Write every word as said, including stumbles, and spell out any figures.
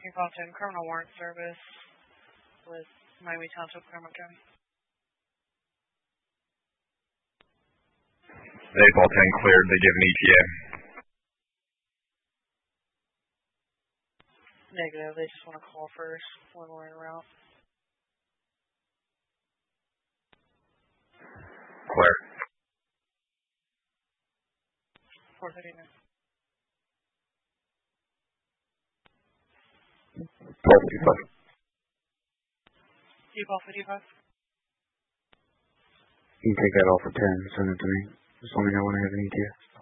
Default ten criminal warrant service with Miami Township, Claremont County. Default ten cleared. They give an E T A. Negative. They just want to call first when we're en route. Clear. four thirty-nine. twelve fifty-five. Default fifty-five. You can take that off for ten, send it to me. Just let me know when I have an E T A.